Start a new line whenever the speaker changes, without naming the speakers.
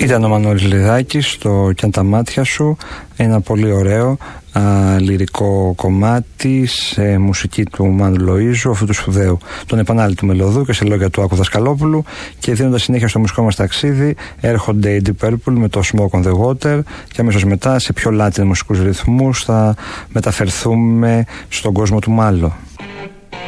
Ήταν ο Μανώλης Λιδάκης στο «Κι αν τα μάτια σου», ένα πολύ ωραίο λυρικό κομμάτι σε μουσική του Μάνου Λοΐζου, αυτού του σπουδαίου, τον επανάληπτου του Μελωδού, και σε λόγια του Άκου Δασκαλόπουλου. Και δίνοντας συνέχεια στο μουσικό μας ταξίδι, έρχονται οι Deep Purple με το Smoke on the Water, και αμέσως μετά σε πιο Latin μουσικούς ρυθμούς θα μεταφερθούμε στον κόσμο του Μάλλο.